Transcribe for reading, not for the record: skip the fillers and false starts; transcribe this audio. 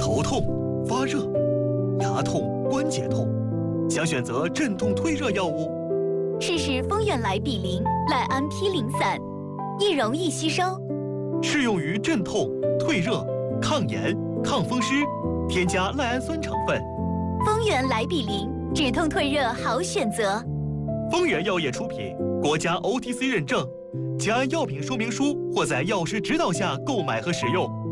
头痛、发热、牙痛、关节痛，想选择镇痛退热药物？ 试试丰源来比灵赖氨批灵散，易溶易吸收， 适用于镇痛、退热、抗炎、抗风湿，添加赖氨酸成分。 丰源来比灵，止痛退热好选择。 丰源药业出品，国家 OTC 认证，请按药品说明书或在药师指导下购买和使用。